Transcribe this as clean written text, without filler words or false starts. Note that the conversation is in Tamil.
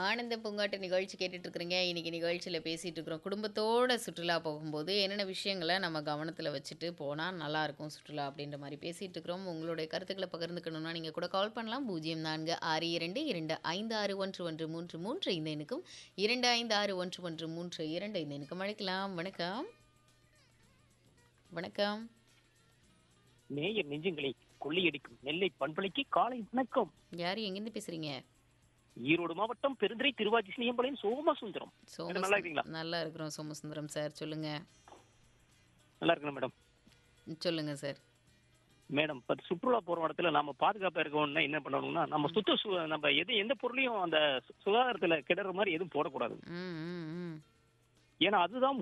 ஆனந்த பூங்காட்டு நிகழ்ச்சி கேட்டுட்டு இருக்கிறீங்க. இன்னைக்கு நிகழ்ச்சியில பேசிட்டு இருக்கிறோம். குடும்பத்தோட சுற்றுலா போகும்போது என்னென்ன விஷயங்கள நம்ம கவனத்துல வச்சுட்டு போனா நல்லாயிருக்கும் சுற்றுலா அப்படின்ற மாரி பேசிட்டு இருக்கிறோம். உங்களுடைய கருத்துக்கள பகிர்ந்துக்கணும்னா நீங்க கூட கால் பண்ணலாம். 0462261133 இந்த எண்ணுக்கும் 256113 இந்த எண்ணுக்கும் அழைக்கலாம். வணக்கம். வணக்கம். நேயர் நெஞ்சுங்களை கொள்ளையடிக்கும் நெல்லை பண்பலைக்கு காலை வணக்கம். யாரு எங்கேருந்து பேசுறீங்க? ஈரோடு மாவட்டம் பெருந்துறை திருவாச்சி சினியம்பாளையம் சோமசுந்தரம். மேடம் நல்லா இருக்கீங்களா? நல்லா இருக்கிறோம் சோமசுந்தரம் சார். சொல்லுங்க. நல்லா இருக்கணும் மேடம். சொல்லுங்க சார். மேடம் இப்ப சுற்றுலா போற இடத்துல நம்ம பாதுகாப்பா இருக்கணும்னா என்ன பண்ணணும்னா நம்ம நம்ம எந்த பொருளையும் அந்த சுகாதாரத்துல கிடற மாதிரி எதுவும் போடக்கூடாது. ம், ம், ம். ஏன்னா அதுதான்